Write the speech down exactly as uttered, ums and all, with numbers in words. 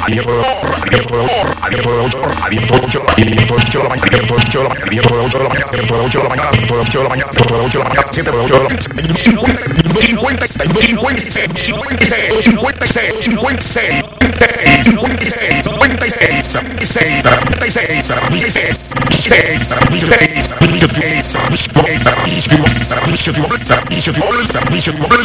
abierto de abierto de abierto de ocho, abierto de ocho, abierto de ocho de la mañana, abierto de ocho de la mañana, abierto de ocho de la mañana, abierto de ocho de la mañana, abierto de ocho de la mañana, abierto de ocho de la mañana, siete de ocho de la mañana, cincuenta, cincuenta y seis, cincuenta y seis, cincuenta y seis, cincuenta y seis, cincuenta y seis, cincuenta y seis, cincuenta y seis, cincuenta y seis, cincuenta y seis, cincuenta y seis, servicio